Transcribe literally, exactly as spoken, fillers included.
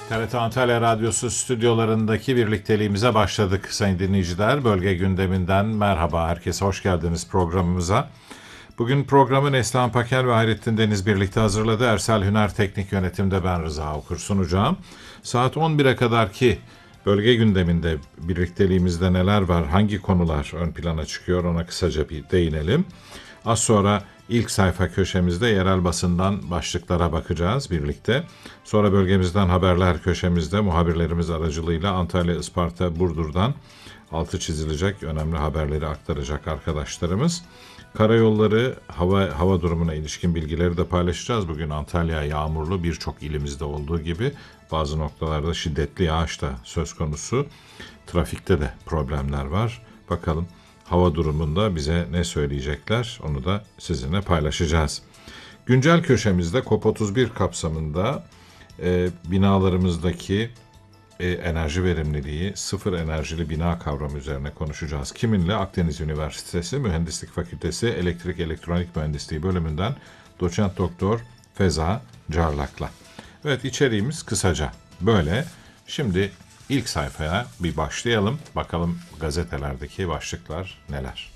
T R T Antalya Radyosu stüdyolarındaki birlikteliğimize başladık sayın dinleyiciler. Bölge gündeminden merhaba, herkese hoş geldiniz programımıza. Bugün programı Neslihan Pakel ve Hayrettin Deniz birlikte hazırladı. Ersel Hüner Teknik Yönetim'de ben Rıza Okur sunacağım. Saat on bire kadar ki bölge gündeminde birlikteliğimizde neler var, hangi konular ön plana çıkıyor ona kısaca bir değinelim. Az sonra ilk sayfa köşemizde yerel basından başlıklara bakacağız birlikte. Sonra bölgemizden haberler köşemizde muhabirlerimiz aracılığıyla Antalya, Isparta, Burdur'dan altı çizilecek önemli haberleri aktaracak arkadaşlarımız. Karayolları hava hava durumuna ilişkin bilgileri de paylaşacağız. Bugün Antalya yağmurlu, birçok ilimizde olduğu gibi bazı noktalarda şiddetli yağış da söz konusu. Trafikte de problemler var. Bakalım hava durumunda bize ne söyleyecekler, onu da sizinle paylaşacağız. Güncel köşemizde COP otuz bir kapsamında e, binalarımızdaki e, enerji verimliliği, sıfır enerjili bina kavramı üzerine konuşacağız. Kiminle? Akdeniz Üniversitesi Mühendislik Fakültesi Elektrik Elektronik Mühendisliği bölümünden doçent doktor Feza Carlak'la. Evet, içeriğimiz kısaca böyle. Şimdi ilk sayfaya bir başlayalım. Bakalım gazetelerdeki başlıklar neler?